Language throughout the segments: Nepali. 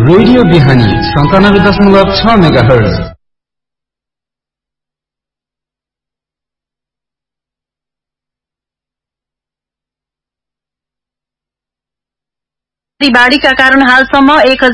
रेडियो बिहानी 97.6 मेगाहर्ज। बाढ़ीका कारण हालसम्म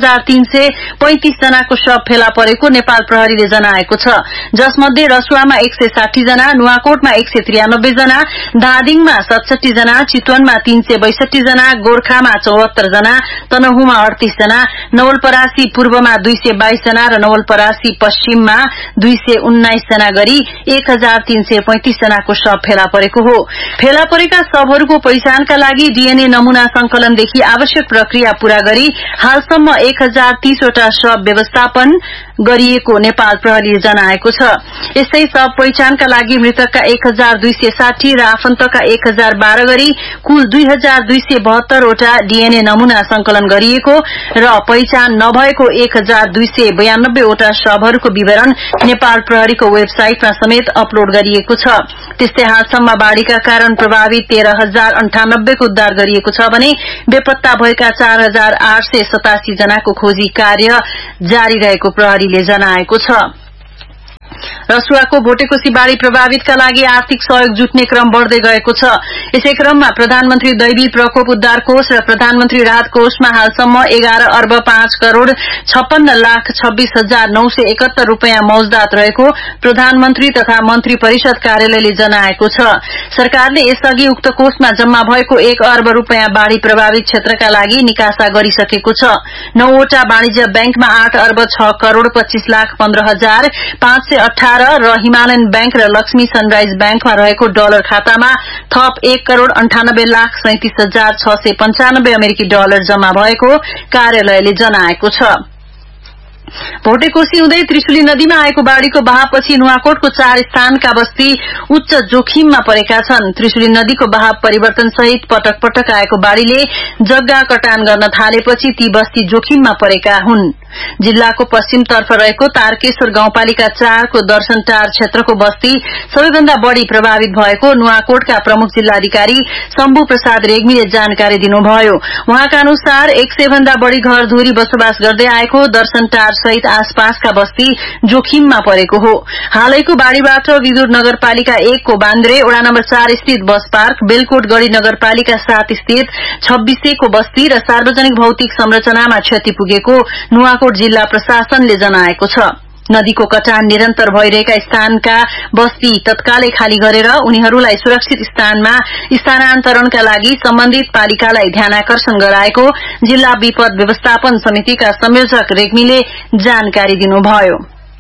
1335 जनाको शव फेला परेको नेपाल प्रहरीले जनाएको छ, जसमध्ये रसुवामा 160 जना, नुवाकोटमा 193 जना, धादिङमा 67 जना, चितवनमा 362 जना, गोर्खामा 74 जना, तनहुमा 38 जना, नवलपरासी पूर्वमा 222 जना र नवलपरासी पश्चिममा 219 जना गरी 1335 जनाको शव फेला परेको हो। फेला परेका शवहरूको पहिचानका लागि डीएनए नमूना संकलनदेखि आवश्यक प्रक्रिया पूरा गरी हालसम्म 1030 वटा शव व्यवस्थापन गरिएको नेपाल प्रहरीले जनाएको छ। यस्तै शव पहिचानका लागि मृतकका 1260 र आफन्तका 1012 गरी कुल 2272 वटा डीएनए नमूना संकलन गरिएको र पहिचान नभएको 1292 वटा शवहरूको विवरण नेपाल प्रहरीको वेबसाइटमा समेत अपलोड गरिएको छ। त्यस्तै हालसम्म बाढ़ीका कारण प्रभावित 13,098 को उद्धार गरिएको छ भने बेपत्ता भएका 4,887 जनाको खोजी कार्य जारी रहेको प्रहरीले जनाएको छ। रसुवाको भोटेकोशी बाढ़ी प्रभावितका लागि आर्थिक सहयोग जुट्ने क्रम बढ़दै गएको छ। यसै क्रममा प्रधानमन्त्री दैवी प्रकोप उद्धार कोष र प्रधानमन्त्री राहत कोषमा हालसम्म 11 अर्ब 5 करोड़ 56 लाख 26,971 रूपियाँ मौजदात रहेको प्रधानमन्त्री तथा मन्त्री परिषद कार्यालयले जनाएको छ। सरकारले यसअघि उक्त कोषमा जम्मा भएको 1 अर्ब रूपियाँ बाढ़ी प्रभावित क्षेत्रका लागि निकासा गरिसकेको छ। 9 वटा वाणिज्य बैंकमा 8 अर्ब 6 करोड़ 25 लाख 15,518 र हिमालयन बैंक र लक्ष्मी सनराइज बैंकमा रहेको डलर खातामा थप 1 करोड़ 98 लाख 37,695 अमेरिकी डलर जम्मा भएको कार्यालयले जनाएको छ। भोटेकोशी हुँदै त्रिशुली नदीमा आएको बाढ़ीको बहावपछि नुवाकोटको 4 स्थानका बस्ती उच्च जोखिममा परेका छन्। त्रिशुली नदीको बहाव परिवर्तन सहित पटक पटक आएको बाढ़ीले जग्गा कटान गर्न थालेपछि ती बस्ती जोखिममा परेका हुन्। जिल्लाको पश्चिमतर्फ रहेको तारकेश्वर गाउँपालिका 4 को दर्शनटार क्षेत्रको बस्ती सबैभन्दा बढ़ी प्रभावित भएको नुवाकोटका प्रमुख जिल्लाधिकारी शम्भु प्रसाद रेग्मीले जानकारी दिनुभयो। उहाँका अनुसार 100 भन्दा बढ़ी घरधुरी बसोबास गर्दै आएको दर्शनटार सहित आसपासका बस्ती जोखिममा परेको हो। हालैको बाढ़ीबाट विदुर नगरपालिका 1 को बान्द्रे, वडा नम्बर 4 स्थित बस पार्क, बेलकोटगढ़ी नगरपालिका 7 स्थित 26 को बस्ती र सार्वजनिक भौतिक संरचनामा क्षति पुगेको नुवाकोट जिल्ला प्रशासनले जनाएको छ। नदीको कटान निरन्तर भइरहेका स्थानका बस्ती तत्कालै खाली गरेर उनीहरूलाई सुरक्षित स्थानमा स्थानान्तरणका लागि सम्बन्धित पालिकालाई ध्यानाकर्षण गराएको जिल्ला विपद व्यवस्थापन समितिका संयोजक रेग्मीले जानकारी दिनुभयो।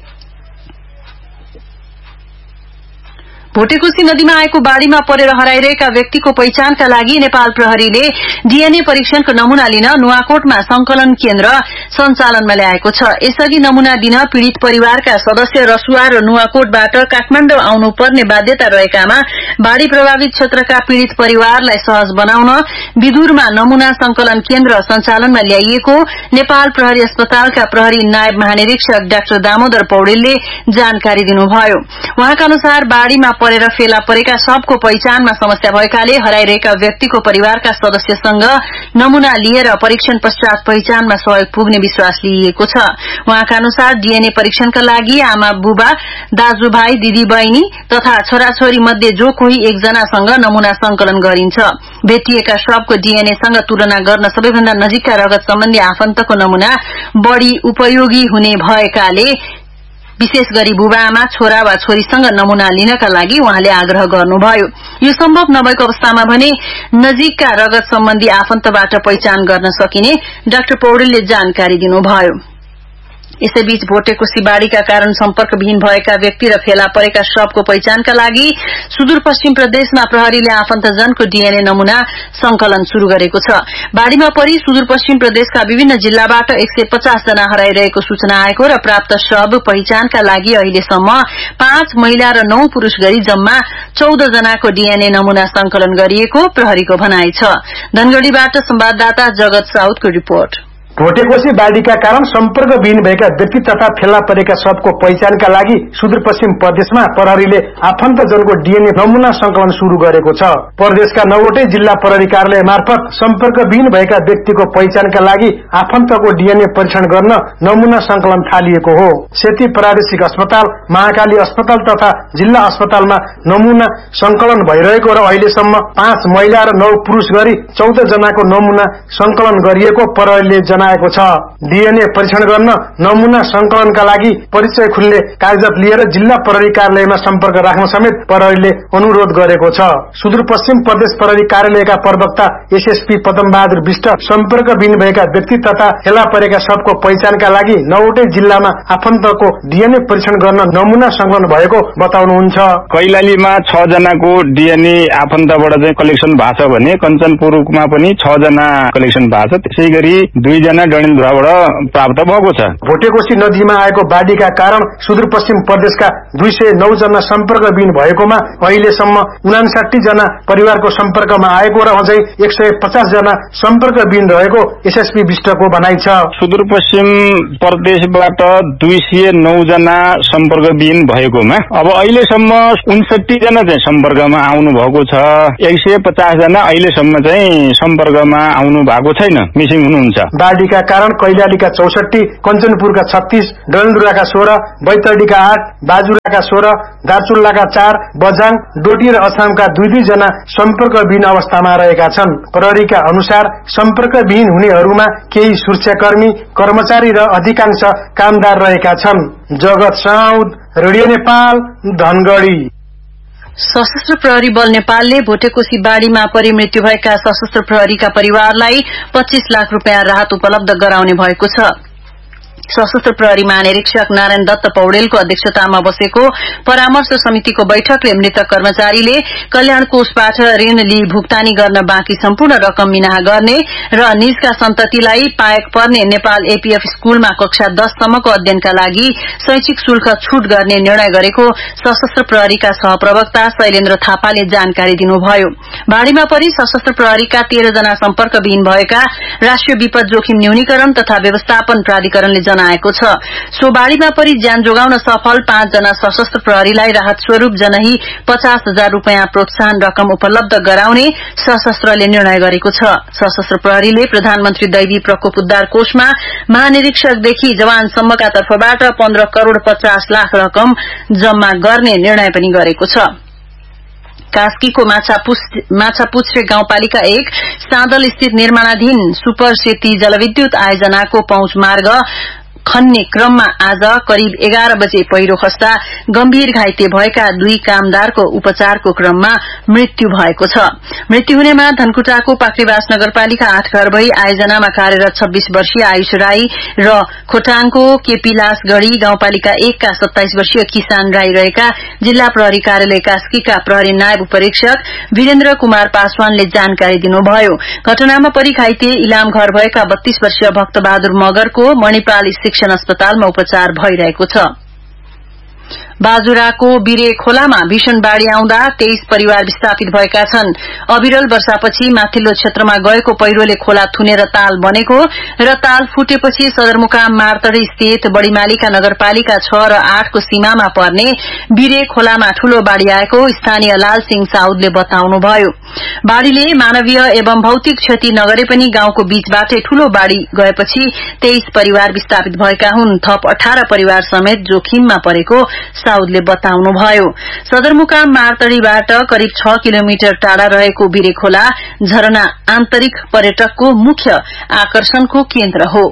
भोटेकोशी नदीमा आएको बाढ़ीमा परेर हराइरहेका व्यक्तिको पहिचानका लागि नेपाल प्रहरीले डीएनए परीक्षणको नमूना लिन नुवाकोटमा संकलन केन्द्र सञ्चालनमा ल्याएको छ। यसअघि नमूना दिन पीड़ित परिवारका सदस्य रसुवा र नुवाकोटबाट काठमाडौँ आउनुपर्ने बाध्यता रहेकामा बाढ़ी प्रभावित क्षेत्रका पीड़ित परिवारलाई सहज बनाउन विदुरमा नमूना संकलन केन्द्र सञ्चालनमा ल्याइएको नेपाल प्रहरी अस्पतालका प्रहरी नायब महानिरीक्षक डाक्टर दामोदर पौडेलले जानकारी दिनुभयो। उहाँका अनुसार बाढ़ीमा परेर फेला परेका शवको पहिचानमा समस्या भएकाले हराइरहेका व्यक्तिको परिवारका सदस्यसँग नमूना लिएर परीक्षण पश्चात पहिचानमा सहयोग पुग्ने विश्वास लिइएको छ। उहाँका अनुसार डीएनए परीक्षणका लागि आमा बुबा, दाजुभाइ, दिदी बहिनी तथा छोराछोरी मध्ये जो कोही एकजनासँग नमूना संकलन गरिन्छ। भेटिएका शवको डीएनएसँग तुलना गर्न सबैभन्दा नजिकका रगत सम्बन्धी आफन्तको नमूना बढ़ी उपयोगी हुने भएकाले विशेष गरी बुबाआमा, छोरा वा छोरीसँग नमूना लिनका लागि उहाँले आग्रह गर्नुभयो। यो सम्भव नभएको अवस्थामा भने नजिकका रगत सम्बन्धी आफन्तबाट पहिचान गर्न सकिने डाक्टर पौडेलले जानकारी दिनुभयो। यसैबीच भोटेकोशी बाढ़ीका कारण सम्पर्कविहीन भएका व्यक्ति र फेला परेका शवको पहिचानका लागि सुदूरपश्चिम प्रदेशमा प्रहरीले आफन्तजनको डीएनए नमूना संकलन शुरू गरेको छ। बाढ़ीमा परि सुदूरपश्चिम प्रदेशका विभिन्न जिल्लाबाट 150 जना हराइरहेको सूचना आएको र प्राप्त शव पहिचानका लागि अहिलेसम्म 5 महिला र 9 पुरूष गरी जम्मा 14 जनाको डीएनए नमूना संकलन गरिएको प्रहरीको भनाइ छ। धनगढ़ीबाट संवाददाता जगत साउदको रिपोर्ट। भोटेकोशी बाढीका कारण सम्पर्कविहीन भएका व्यक्ति तथा फेला परेका सबको पहिचानका लागि सुदूरपश्चिम प्रदेशमा प्रहरीले आफन्तजनको डीएनए नमूना संकलन शुरू गरेको छ। प्रदेशका 9वटै जिल्ला प्रहरी कार्यालय मार्फत सम्पर्कविहीन भएका व्यक्तिको पहिचानका लागि आफन्तको डीएनए परीक्षण गर्न नमूना संकलन थालिएको हो। सेती प्रादेशिक अस्पताल, महाकाली अस्पताल तथा जिल्ला अस्पतालमा नमूना संकलन भइरहेको र अहिलेसम्म 5 महिला र 9 पुरुष गरी 14 जनाको नमूना संकलन गरिएको प्रहरीले जनाएको छ। डीएनए परीक्षण गर्न नमूना संकलनका लागि परिचय खुल्ने कागजात लिएर जिल्ला प्रहरी कार्यालयमा सम्पर्क राख्न समेत प्रहरीले अनुरोध गरेको छ। सुदूरपश्चिम प्रदेश प्रहरी कार्यालयका प्रवक्ता एसएसपी पदमबहादुर विष्ट सम्पर्कविहीन भएका व्यक्ति तथा फेला परेका सबको पहिचानका लागि 9वटै जिल्लामा आफन्तको डीएनए परीक्षण गर्न नमूना संकलन भएको बताउनुहुन्छ। कैलालीमा 6 जनाको डीएनए आफन्तबाट चाहिँ कलेक्सन भएको छ भने कञ्चनपुरमा पनि 6 जना कलेक्सन भएको छ। त्यसै गरी 2 जना डडेलधुराबाट प्राप्त भएको छ। भोटेकोशी नदीमा आएको बाढीका कारण सुदूरपश्चिम प्रदेशका 209 जना सम्पर्कविहीन भएकोमा अहिलेसम्म 59 जना परिवारको सम्पर्कमा आएको र अझै 150 जना सम्पर्कविहीन रहेको एसएसपी विष्टको भनाइ छ। सुदूरपश्चिम प्रदेशबाट 209 जना सम्पर्कविहीन भएकोमा अब अहिलेसम्म 59 जना चाहिँ सम्पर्कमा आउनु भएको छ। 150 जना अहिलेसम्म चाहिँ सम्पर्कमा आउनु भएको छैन, मिसिङ हुनुहुन्छ। बाढीका कारण कैलालीका 64, कञ्चनपुरका 36, डडेलधुराका 16, बैतडीका 8, बाजुराका 16, दार्चुल्लाका 4, बझाङ, डोटी र अछामका 2-2 जना सम्पर्कविहीन अवस्थामा रहेका छन्। प्रहरीका अनुसार सम्पर्कविहीन हुनेहरूमा केही सुरक्षाकर्मी, कर्मचारी र अधिकांश कामदार रहेका छन्। जगत साउद, रेडियो नेपाल, धनगढ़ी। सशस्त्र प्रहरी बल नेपालले भोटेकोशी बाढ़ीमा परि मृत्यु भएका सशस्त्र प्रहरीका परिवारलाई 25 लाख रूपियाँ राहत उपलब्ध गराउने भएको छ। सशस्त्र प्रहरी महानिरीक्षक नारायण दत्त पौडेलको अध्यक्षतामा बसेको परामर्श समितिको बैठकले मृतक कर्मचारीले कल्याण कोषबाट ऋण लिई भुक्तानी गर्न बाँकी सम्पूर्ण रकम मिनाहा गर्ने र निजका सन्ततिलाई पाएक पर्ने नेपाल एपीएफ स्कूलमा कक्षा 10 सम्मको अध्ययनका लागि शैक्षिक शुल्क छूट गर्ने निर्णय गरेको सशस्त्र प्रहरीका सहप्रवक्ता शैलेन्द्र थापाले जानकारी दिनुभयो। बाढ़ीमा परि सशस्त्र प्रहरीका 13 जना सम्पर्कविहीन भएका राष्ट्रिय विपद जोखिम न्यूनीकरण तथा व्यवस्थापन प्राधिकरणले जनाएको छ। सो बाढ़ीमा परि ज्यान जोगाउन सफल 5 जना सशस्त्र प्रहरीलाई राहत स्वरूप जनही 50,000 रूपियाँ प्रोत्साहन रकम उपलब्ध गराउने सशस्त्रले निर्णय गरेको छ। सशस्त्र प्रहरीले प्रधानमन्त्री दैवी प्रकोप उद्धार कोषमा महानिरीक्षकदेखि जवानसम्मका तर्फबाट 15 करोड़ 50 लाख रकम जम्मा गर्ने निर्णय पनि गरेको छ। कास्कीको माछापुच्छ्रे गाउँपालिका 1 साँदल स्थित निर्माणाधीन सुपर सेती जलविद्युत आयोजनाको पहुँच मार्ग खन्ने क्रममा आज करिब 11 बजे पहिरो खस्दा गम्भीर घाइते भएका 2 कामदारको उपचारको क्रममा मृत्यु भएको छ। मृत्यु हुनेमा धनकुटाको पाक्रीबास नगरपालिका 8 घर भई आयोजनामा कार्यरत 26 वर्षीय आयुष राई र खोटाङको केपीलासगढ़ी गाउँपालिका 1 का 27 वर्षीय किसान राई रहेका जिल्ला प्रहरी कार्यालय कास्कीका प्रहरी नायब उपरीक्षक वीरेन्द्र कुमार पासवानले जानकारी दिनुभयो। घटनामा परि घाइते इलाम घर भएका 32 वर्षीय भक्तबहादुर मगरको मणिपाल शिक्षण अस्पतालमा उपचार भइरहेको छ। बाजुराको बिरे खोलामा भीषण बाढ़ी आउँदा 23 परिवार विस्थापित भएका छन्। अविरल वर्षापछि माथिल्लो क्षेत्रमा गएको पहिरोले खोला थुनेर ताल बनेको र ताल फुटेपछि सदरमुकाम मार्तडी स्थित बड़ीमालिका नगरपालिका 6 र 8 को सीमामा पर्ने बिरे खोलामा ठूलो बाढ़ी आएको स्थानीय लाल सिंह साउदले बताउनुभयो। बाढ़ीले मानवीय एवं भौतिक क्षति नगरे पनि गाउँको बीचबाटै ठूलो बाढ़ी गएपछि 23 परिवार विस्थापित भएका हुन्। थप 18 परिवार समेत जोखिममा परेको साउदले बताउनुभयो। सदरमुकाम मार्तडीबाट करिब 6 किलोमिटर टाढा रहेको बिरे खोला झरना आन्तरिक पर्यटकको मुख्य आकर्षणको केन्द्र हो।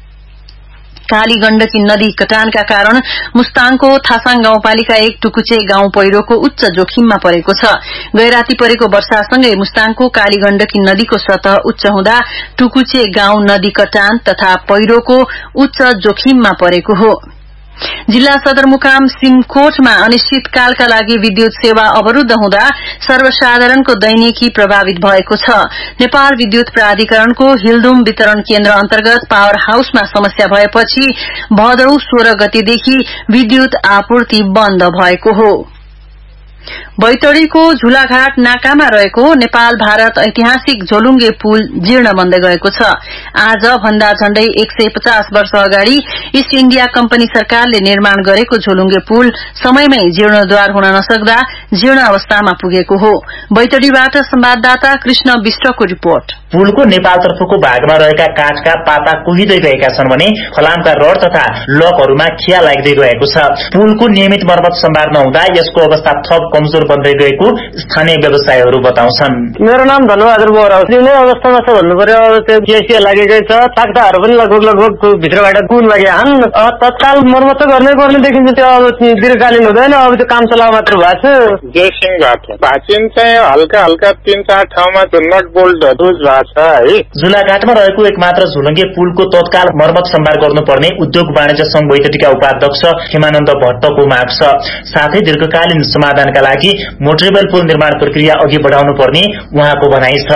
काली गण्डकी नदी कटानका कारण मुस्ताङको थासाङ गाउँपालिका 1 टुकुचे गाउँ पहिरोको उच्च जोखिममा परेको छ। गैराती परेको वर्षासँगै मुस्ताङको काली गण्डकी नदीको सतह उच्च हुँदा टुकुचे गाउँ नदी कटान तथा पहिरोको उच्च जोखिममा परेको हो। जिल्ला सदरमुकाम सिमकोटमा अनिश्चितकालका लागि विद्युत सेवा अवरूद्ध हुँदा सर्वसाधारणको दैनिकी प्रभावित भएको छ। नेपाल विद्युत प्राधिकरणको हिलदुम वितरण केन्द्र अन्तर्गत पावर हाउसमा समस्या भएपछि भदौ 16 गतेदेखि विद्युत आपूर्ति बन्द भएको हो। बैतडीको झुलाघाट नाकामा रहेको नेपाल भारत ऐतिहासिक झोलुङ्गे पुल जीर्ण बन्दै गएको छ। आज भन्दा झण्डै 150 वर्ष अगाडि इस्ट इण्डिया कम्पनी सरकारले निर्माण गरेको झोलुङ्गे पुल समयमै जीर्णोद्धार हुन नसक्दा जीर्ण अवस्थामा पुगेको हो। बैतडीबाट संवाददाता कृष्ण विष्टको रिपोर्ट। पुलको नेपालतर्फको भागमा रहेका काठका पाता कुहिँदै गएका छन् भने फलामका रड तथा लकहरूमा खिया लाग्दै गएको छ। पुलको नियमित मर्मत सम्भार नहुँदा यसको अवस्था थप कमजोर बन्दै गएको स्थानीय व्यवसायीहरू बताउँछन्। मेरो नाम धनबहादुर बोहरा हो। जुनै अवस्थामा छ भन्नु पर्यो, त्यो केसिया लागेकै छ, ताक्दाहरू पनि लगभग भित्रबाट कुन लाग्यो हान तत्काल मर्मत त गर्नै पर्ने देखिन्छ। त्यो अब दीर्घकालीन हुँदैन, अब त्यो काम चलाउ मात्र भएको छ। जयसिंह घाट भाचिन चाहिँ हल्का 3-4 ठाउँमा नट बोल्टहरू भएको छ है। झुलाघाटमा रहेको एकमात्र झोलुङ्गे पुलको तत्काल मर्मत सम्भार गर्नुपर्ने उद्योग वाणिज्य संघ बैतडीका उपाध्यक्ष हेमानन्द भट्टको माग छ। साथै दीर्घकालीन समाधानका लागि मोटरेबल पुल निर्माण प्रक्रिया अघि बढाउनु पर्ने उहाँको भनाइ छ।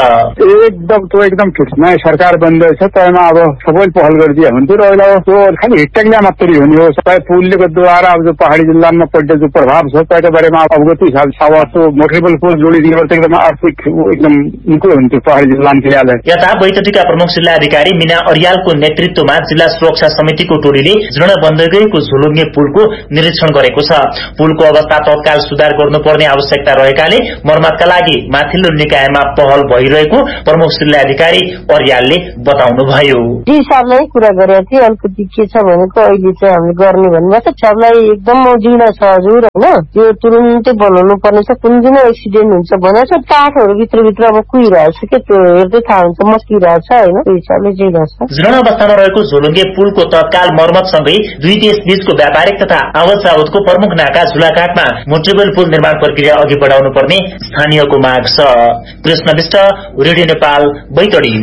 एकदम फिक्स नयाँ सरकार बन्दैछ, त्यसमा अब सबै पहल गरिदिए हुन्थ्यो र अहिले त्यो खालि हिट्टैला मात्रै हुने हो। सबै पुलको द्वारा अब जो पहाडी जिल्लामा पर्ने जो प्रभाव छ त्यसको बारेमा अवगति छ। अब त्यो मोटरेबल पुल जोडिदिए भने एकदम आर्थिक एकदम निको हुन्थ्यो पहाडी जिल्लामा। यता बैतडीका प्रमुख जिल्ला अधिकारी मीना अर्यालको नेतृत्वमा जिल्ला सुरक्षा समितिको टोलीले जीर्ण बन्दै गएको झोलुङ्गे पुलको निरीक्षण गरेको छ। पुलको अवस्था तत्काल सुधार गर्नुपर्ने आवश्यकता रहेकाले मर्मतका लागि माथिल्लो निकायमा पहल भइरहेको प्रमुख जिल्ला अधिकारी अर्यालले बताउनुभयो। हिसाबले कुरा गरेको थिए, अलिकति के छ भनेको अहिले चाहिँ हामीले गर्ने भन्नुभएको छ। सबलाई एकदम जीर्ण छ हजुर होइन, त्यो तुरुन्तै बनाउनु पर्ने छ। कुन दिन एक्सिडेन्ट हुन्छ भनेर काठहरू भित्रभित्र अब कुहिरहेछ के, त्यो हेर्दै थाहा हुन्छ मस्किरहेछ होइन, त्यो हिसाबले जीर्ण छ। जीर्ण अवस्थामा रहेको झोलुङ्गे पुलको तत्काल मर्मतसँगै दुई देश बीचको व्यापारिक तथा आवत जावतको प्रमुख नाका झुलाघाटमा मोटरेबल पुल निर्माण प्रक्रिया अघि बढाउनु पर्ने स्थानीयको माग छ। कृष्ण विष्ट, रेडियो नेपाल, बैतडी।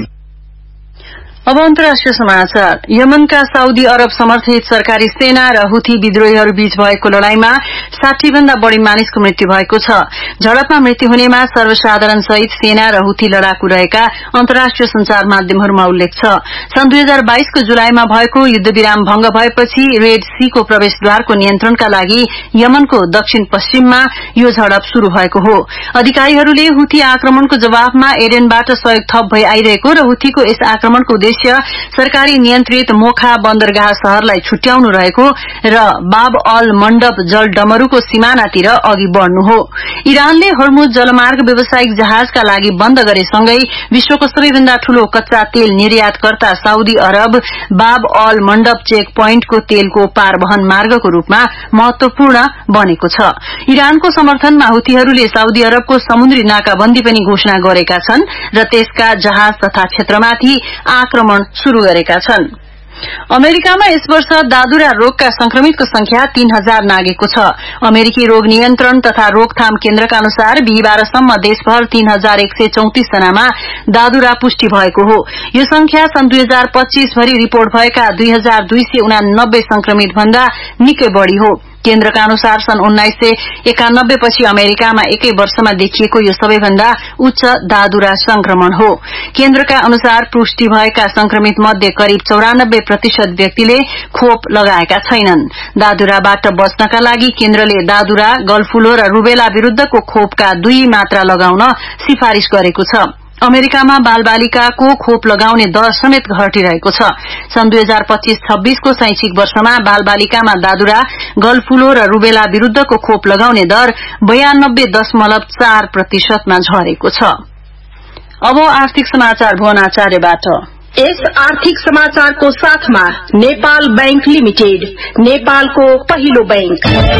अब अन्तर्राष्ट्रिय समाचार। यमनका साउदी अरब समर्थित सरकारी सेना र हुथी विद्रोहीहरू बीच भएको लड़ाईमा 60 भन्दा बढ़ी मानिसको मृत्यु भएको छ। झड़पमा मृत्यु हुनेमा सर्वसाधारण सहित सेना र हुथी लड़ाकु रहेका अन्तर्राष्ट्रिय संचार माध्यमहरूमा उल्लेख छ। सन् 2022 को जुलाईमा भएको युद्धविराम भंग भएपछि रेड सी को प्रवेशद्वारको नियन्त्रणका लागि यमनको दक्षिण पश्चिममा यो झड़प शुरू भएको हो। अधिकारीहरूले हुथी आक्रमणको जवाफमा एडेनबाट सहयोग थप भई आइरहेको र हुथीको यस आक्रमणको सरकारी नियन्त्रित मोखा बन्दरगाह शहरलाई छुट्याउनु रहेको र बाब अल मण्डप जल डमरूको सिमानातिर अघि बढ़नु हो। इरानले हर्मुज जलमार्ग व्यावसायिक जहाजका लागि बन्द गरेसँगै विश्वको सबैभन्दा ठूलो कच्चा तेल निर्यातकर्ता साउदी अरब बाब अल मण्डप चेक पोइन्टको तेलको पारवहन मार्गको रूपमा महत्वपूर्ण बनेको छ। इरानको समर्थनमा हुथीहरूले साउदी अरबको समुद्री नाकाबन्दी पनि घोषणा गरेका छन् र त्यसका जहाज तथा क्षेत्रमाथि आक्रमण शुरू गरेका छन्। अमेरिकामा यस वर्ष दादुरा रोगका संक्रमितको संख्या 3000 नागेको छ। अमेरिकी रोग नियन्त्रण तथा रोकथाम केन्द्रका अनुसार बिहीबारसम्म देशभर 3134 जनामा दादुरा पुष्टि भएको हो। यो संख्या सन् 2025 भरि रिपोर्ट भएका 2289 संक्रमित भन्दा निकै बढ़ी हो। केन्द्रका अनुसार सन् 1991 पछि अमेरिकामा एकै वर्षमा देखिएको यो सबैभन्दा उच्च दादुरा संक्रमण हो। केन्द्रका अनुसार पुष्टि भएका संक्रमित मध्ये करिब 94% व्यक्तिले खोप लगाएका छैनन्। दादुराबाट बच्नका लागि केन्द्रले दादुरा, गलफुलो र रुबेला विरूद्धको खोपका 2 मात्रा लगाउन सिफारिश गरेको छ। अमेरिकामा बालबालिकाको खोप लगाउने दर समेत घटिरहेको छ। सन् 2025-26 को शैक्षिक वर्षमा बालबालिकामा दादुरा, गलफुलो र रुबेला विरूद्धको खोप लगाउने दर 92.4% मा झरेको छ। अब आर्थिक समाचार भुवन आचार्यबाट। यस आर्थिक समाचारको साथमा नेपाल बैंक लिमिटेड, नेपालको पहिलो बैंक।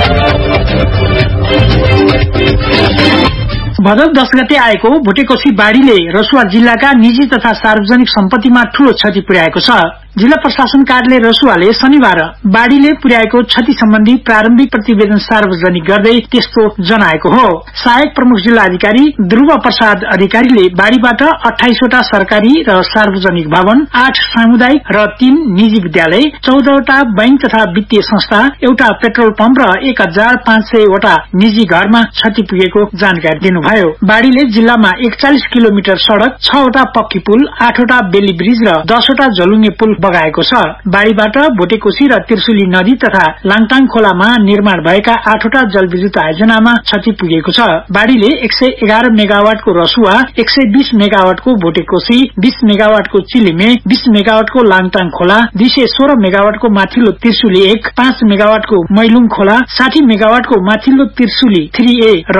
भदौ 10 गते आएको भुटेकोशी बाढ़ीले रसुवा जिल्लाका निजी तथा सार्वजनिक सम्पत्तिमा ठूलो क्षति पुर्याएको छ। जिल्ला प्रशासन कार्यालय रसुवाले शनिबार बाढ़ीले पुर्याएको क्षति सम्बन्धी प्रारम्भिक प्रतिवेदन सार्वजनिक गर्दै त्यस्तो जनाएको हो। सहायक प्रमुख जिल्ला अधिकारी ध्रुव प्रसाद अधिकारीले बाढ़ीबाट 28 वटा सरकारी र सार्वजनिक भवन, 8 सामुदायिक र 3 निजी विद्यालय, 14 वटा बैंक तथा वित्तीय संस्था, एउटा पेट्रोल पम्प र 1500 वटा निजी घरमा क्षति पुगेको जानकारी दिनुभयो। गर्नुभयो। बाढ़ीले जिल्लामा 41 किलोमिटर सड़क, 6 वटा पक्की पुल, 8 वटा बेली ब्रिज र 10 वटा जलुङ्गे पुल बगाएको छ। बाढ़ीबाट भोटेकोशी र त्रिशुली नदी तथा लाङटाङ खोलामा निर्माण भएका 8 वटा जलविद्युत आयोजनामा क्षति पुगेको छ। बाढ़ीले 111 मेगावाटको रसुवा, 120 मेगावाटको भोटेकोशी, 20 मेगावाटको चिलिमे, 20 मेगावाटको लाङटाङ खोला, 216 मेगावाटको माथिल्लो त्रिशुली 1, 5 मेगावाटको मैलुङ खोला, 60 मेगावाटको माथिल्लो त्रिशुली 3A र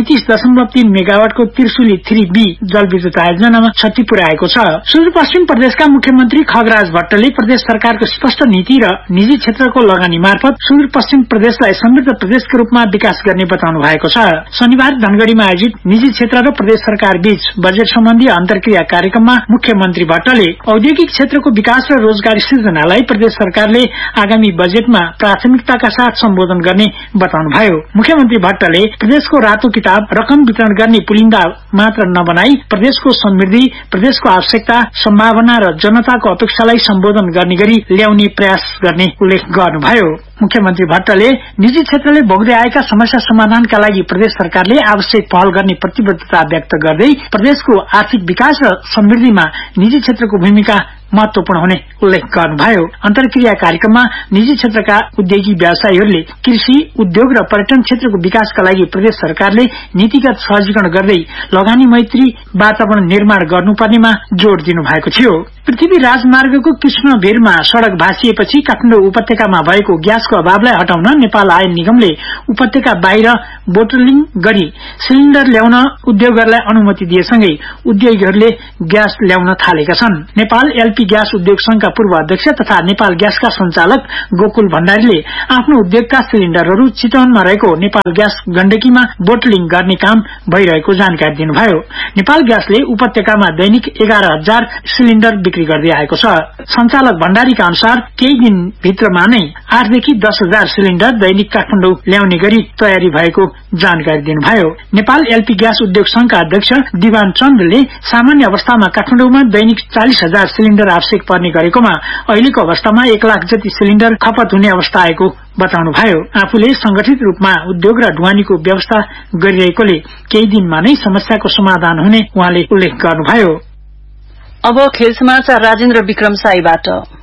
37.3 मेगावाटको त्रिशुली 3B जलविद्युत आयोजनामा क्षति पुर्याएको छ। सुदूरपश्चिम प्रदेशका मुख्यमन्त्री खगराज भट्टले प्रदेश सरकारको स्पष्ट नीति र निजी क्षेत्रको लगानी मार्फत सुदूरपश्चिम प्रदेशलाई समृद्ध प्रदेशको रूपमा विकास गर्ने बताउनु भएको छ। शनिबार धनगढ़ीमा आयोजित निजी क्षेत्र र प्रदेश सरकार बीच बजेट सम्बन्धी अन्तर्क्रिया कार्यक्रममा मुख्यमन्त्री भट्टले औद्योगिक क्षेत्रको विकास र रोजगारी सृजनालाई प्रदेश सरकारले आगामी बजेटमा प्राथमिकताका साथ सम्बोधन गर्ने बताउनुभयो। मुख्यमन्त्री भट्टले प्रदेशको रातो किताब रकम वितरण गर्ने पुलिन्दा मात्र नबनाई प्रदेशको समृद्धि, प्रदेशको आवश्यकता, सम्भावना र जनताको अपेक्षालाई सम्बोधन गर्ने गरी ल्याउने प्रयास गर्ने उल्लेख गर्नुभयो। मुख्यमन्त्री भट्टले निजी क्षेत्रले भोग्दै आएका समस्या समाधानका लागि प्रदेश सरकारले आवश्यक पहल गर्ने प्रतिबद्धता व्यक्त गर्दै प्रदेशको आर्थिक विकास र समृद्धिमा निजी क्षेत्रको भूमिका महत्वपूर्ण हुने उल्लेख गर्नुभयो। अन्तर्क्रिया कार्यक्रममा निजी क्षेत्रका उद्योगी व्यवसायीहरूले कृषि, उद्योग र पर्यटन क्षेत्रको विकासका लागि प्रदेश सरकारले नीतिगत सहजीकरण गर्दै लगानी मैत्री वातावरण निर्माण गर्नुपर्नेमा जोड़ दिनु भएको थियो। पृथ्वी राजमार्गको कृष्णभिरमा सड़क भाँसिएपछि काठमाडौँ उपत्यकामा भएको ग्यासको अभावलाई हटाउन नेपाल आयल निगमले उपत्यका बाहिर बोटलिङ गरी सिलिण्डर ल्याउन उद्योगहरूलाई अनुमति दिएसँगै उद्योगीहरूले ग्यास ल्याउन थालेका छन्। नेपाल एलपी ग्यास उद्योग संघका पूर्व अध्यक्ष तथा नेपाल ग्यासका संचालक गोकुल भण्डारीले आफ्नो उद्योगका सिलिण्डरहरू चितवनमा रहेको नेपाल ग्यास गण्डकीमा बोटलिङ गर्ने काम भइरहेको जानकारी दिनुभयो। नेपाल ग्यासले उपत्यकामा दैनिक 11,000 सिलिण्डर बिक्री गर्दै आएको छ। संचालक भण्डारीका अनुसार केही दिन भित्रमा नै 8 देखि 10,000 सिलिण्डर दैनिक काठमाडौँ ल्याउने गरी तयारी भएको जानकारी दिनुभयो। नेपाल एलपी ग्यास उद्योग संघका अध्यक्ष दिवान चन्दले सामान्य अवस्थामा काठमाडौँमा दैनिक 40,000 सिलिण्डर आवश्यक पर्ने गरेकोमा अहिलेको अवस्थामा 1 लाख जति सिलिण्डर खपत हुने अवस्था आएको बताउनुभयो। आफूले संगठित रूपमा उद्योग र ढुवानीको व्यवस्था गरिरहेकोले केही दिनमा नै समस्याको समाधान हुने उहाँले उल्लेख गर्नुभयो। अब खेल समाचार राजेन्द्र विक्रम साईबाट।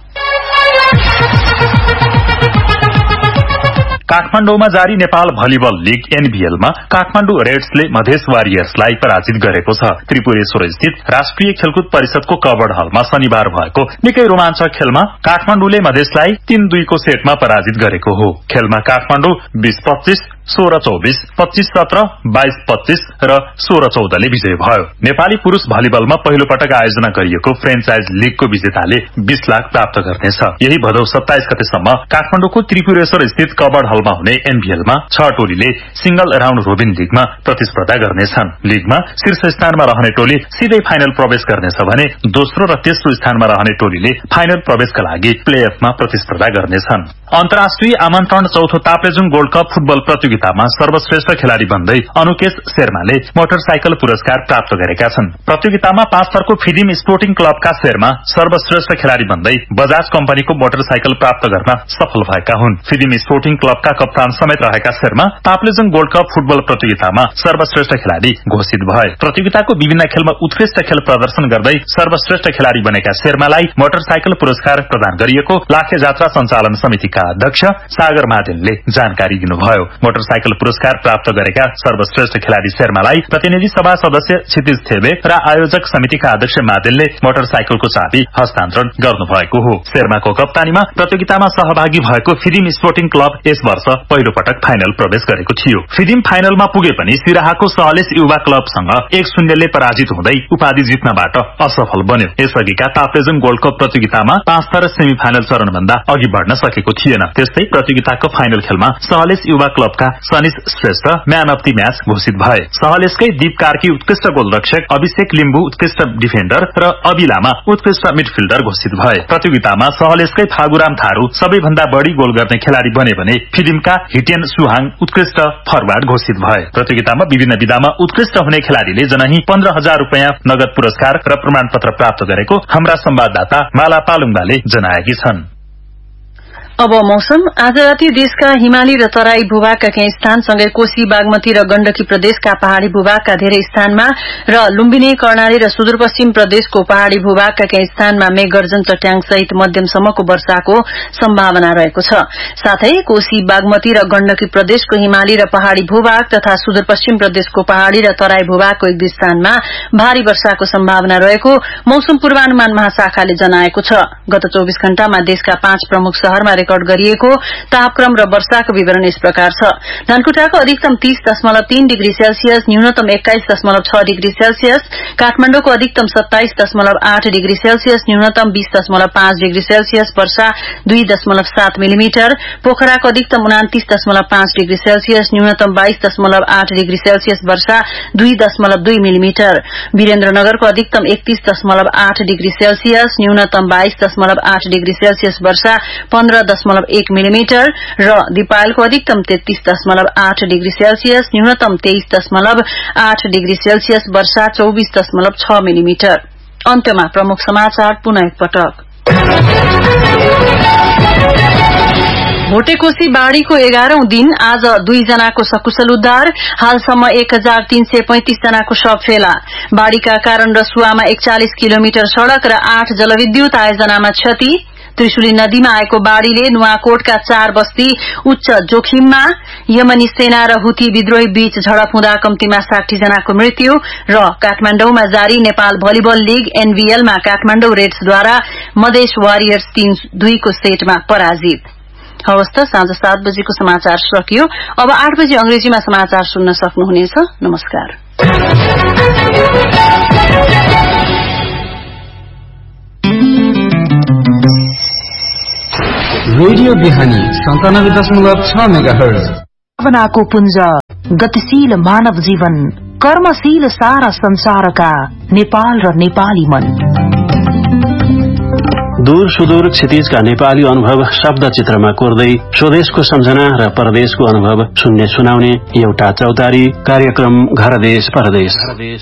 काठमाडौँमा जारी नेपाल भलिबल लीग एनबीएलमा काठमाडौँ रेड्सले मधेस वारियर्सलाई पराजित गरेको छ। त्रिपुरेश्वर स्थित राष्ट्रिय खेलकुद परिषदको कवर्ड हलमा शनिबार भएको निकै रोमाञ्चक खेलमा काठमाडौँले मधेसलाई 3-2 को सेटमा पराजित गरेको हो। खेलमा काठमाडौँ 20-25, 16-24, 25-17, 22-25 र 16-14 ले विजय भयो। नेपाली पुरूष भलिबलमा पहिलो पटक आयोजना गरिएको फ्रेन्चाइज लीगको विजेताले 20 लाख प्राप्त गर्नेछ। यही भदौ 27 गतेसम्म काठमाडौँको त्रिपुरेश्वर स्थित कवर्ड हलमा हुने एनबीएलमा 6 टोलीले सिंगल राउण्ड रोबिन लीगमा प्रतिस्पर्धा गर्नेछन्। लीगमा शीर्ष स्थानमा रहने टोली सिधै फाइनल प्रवेश गर्नेछ भने दोस्रो र तेस्रो स्थानमा रहने टोलीले फाइनल प्रवेशका लागि प्लेअफमा प्रतिस्पर्धा गर्नेछन्। अन्तर्राष्ट्रिय आमन्त्रण चौथो ताप्लेजुङ गोल्ड कप फुटबल प्रतियोगितामा सर्वश्रेष्ठ खेलाड़ी बन्दै अनुकेश शेर्माले मोटरसाइकल पुरस्कार प्राप्त गरेका छन्। प्रतियोगितामा पाँचथरको फिदिम स्पोर्टिङ क्लबका शेर्मा सर्वश्रेष्ठ खेलाड़ी बन्दै बजाज कम्पनीको मोटरसाइकल प्राप्त गर्न सफल भएका हुन्। फिदिम स्पोर्टिङ क्लबका कप्तान समेत रहेका शेर्मा ताप्लेजुङ गोल्ड कप फुटबल प्रतियोगितामा सर्वश्रेष्ठ खेलाड़ी घोषित भए। प्रतियोगिताको विभिन्न खेलमा उत्कृष्ट खेल प्रदर्शन गर्दै सर्वश्रेष्ठ खेलाड़ी बनेका शेर्मालाई मोटरसाइकल पुरस्कार प्रदान गरिएको लाखे जात्रा सञ्चालन समितिका अध्यक्ष सागर महादेवले जानकारी दिनुभयो। मोटरसाइकल पुरस्कार प्राप्त गरेका सर्वश्रेष्ठ खेलाड़ी शेर्मालाई प्रतिनिधि सभा सदस्य क्षितिज थेबे र आयोजक समितिका अध्यक्ष महादेवले मोटरसाइकलको चाबी हस्तान्तरण गर्नुभएको हो। शेर्माको कप्तानीमा प्रतियोगितामा सहभागी भएको फिदिम स्पोर्टिङ क्लब यस वर्ष पहिलो पटक फाइनल प्रवेश गरेको थियो। फिदिम फाइनलमा पुगे पनि सिराहाको सहलेस युवा क्लबसँग 1-0 ले पराजित हुँदै उपाधि जित्नबाट असफल बन्यो। यसअघिका ताप्लेजुङ गोल्ड कप प्रतियोगितामा 5 थर सेमी फाइनल चरणभन्दा अघि बढ्न सकेको थिएन। त्यस्तै प्रतियोगिताको फाइनल खेलमा सहलेस युवा क्लबका सनिश Shrestha man of the match घोषित भए। सहलेसकै दीप कार्की उत्कृष्ट गोलरक्षक, अभिषेक लिम्बू उत्कृष्ट डिफेन्डर र अबिलामा उत्कृष्ट मिडफिल्डर घोषित भए। प्रतियोगितामा सहलेसकै फागुराम थारू सबैभन्दा बढ़ी गोल गर्ने खेलाड़ी बने भने फिदिमका हिटेन सुहाङ उत्कृष्ट फरवार्ड घोषित भए। प्रतियोगितामा विभिन्न विधामा उत्कृष्ट हुने खेलाड़ीले जनही 15,000 रुपियाँ नगद पुरस्कार र प्रमाणपत्र प्राप्त गरेको हाम्रा संवाददाता माला पालुङबाले जनाएकी छन्। अब मौसम। आज राति देशका हिमाली र तराई भूभागका केही स्थानसँगै कोशी, बागमती र गण्डकी प्रदेशका पहाड़ी भूभागका धेरै स्थानमा र लुम्बिनी, कर्णाली र सुदूरपश्चिम प्रदेशको पहाड़ी भूभागका केही स्थानमा मेघगर्जन, चट्याङ सहित मध्यमसम्मको वर्षाको सम्भावना रहेको छ। साथै कोशी, बागमती र गण्डकी प्रदेशको हिमाली र पहाड़ी भूभाग तथा सुदूरपश्चिम प्रदेशको पहाड़ी र तराई भूभागको एक दुई स्थानमा भारी वर्षाको सम्भावना रहेको मौसम पूर्वानुमान महाशाखाले जनाएको छ। गत 24 घण्टामा देशका 5 प्रमुख शहरमा रेकर्ड गरिएको तापक्रम र वर्षाको विवरण यस प्रकार छ। धनकुटाको अधिकतम 30.3 डिग्री सेल्सियस, न्यूनतम 21.6 डिग्री सेल्सियस, काठमाडौँको अधिकतम 27.8 डिग्री सेल्सियस, न्यूनतम 20.5 डिग्री सेल्सियस वर्षा 2.7 मिलिमिटर, पोखराको अधिकतम 29.5 डिग्री सेल्सियस, न्यूनतम 22.8 डिग्री सेल्सियस वर्षा 2.2 मिलिमिटर, वीरेन्द्रनगरको अधिकतम 31.8 डिग्री सेल्सियस, न्यूनतम 22.8 डिग्री सेल्सियस वर्षा 15.1 मिलिमिटर र दिपायलको अधिकतम 33.8 डिग्री सेल्सियस, न्यूनतम 23.8 डिग्री सेल्सियस वर्षा 24.6 मिलिमिटर। अन्त्यमा प्रमुख समाचार पुनः एकपटक। भोटेकोशी बाढ़ीको 11औं दिन आज 2 जनाको सकुशल उद्धार, हालसम्म 1335 जनाको शव फेला। बाढ़ीका कारण रसुवामा 41 किलोमिटर सड़क र 8 जलविद्युत आयोजनामा क्षति। त्रिशुली नदीमा आएको बाढ़ीले नुवाकोटका 4 बस्ती उच्च जोखिममा। यमनी सेना र हुती विद्रोही बीच झडप हुँदा कम्तीमा 60 जनाको मृत्यु र काठमाडौँमा जारी Nepal volleyball league एनबीएलमा Kathmandu रेड्सद्वारा Madhes warriors 3-2 को सेटमा पराजित। हवस् त, साँझ 7 बजेको समाचार सकियो। अब 8 बजे अंग्रेजीमा समाचार सुन्न सक्नुहुनेछ। नमस्कार। रेडियो बिहानी 97.6 मेगाहर्ज। भावनाको पुञ्ज, गतिशील मानव जीवन, कर्मशील सारा संसारका नेपाल र नेपाली मन। दूर सुदूर क्षितिजका नेपाली अनुभव शब्द चित्रमा कोर्दै स्वदेशको सम्झना र परदेशको अनुभव सुन्ने सुनाउने एउटा चौतारी कार्यक्रम घर देश परदेश।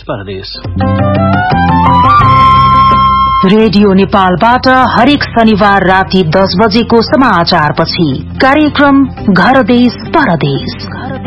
रेडियो नेपालबाट हरेक शनिबार राति 10 बजेको समाचारपछि कार्यक्रम घर देश परदेश।